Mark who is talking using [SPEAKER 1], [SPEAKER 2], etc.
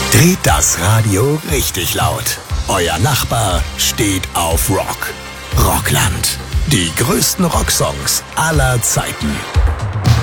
[SPEAKER 1] Dreht das Radio richtig laut. Euer Nachbar steht auf Rock. Rockland. Die größten Rocksongs aller Zeiten.